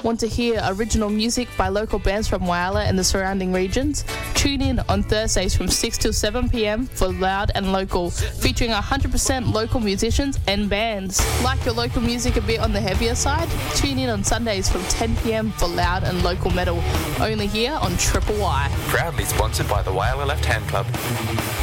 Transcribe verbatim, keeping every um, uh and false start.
Want to hear original music by local bands from Whyalla and the surrounding regions? Tune in on Thursdays from six till seven p.m. for Loud and Local, featuring one hundred percent local musicians and bands. Like your local music a bit on the heavier side? Tune in on Sundays from ten p.m. for Loud and Local Metal, only here on Triple Y. Proudly sponsored by the Whyalla Left Hand Club.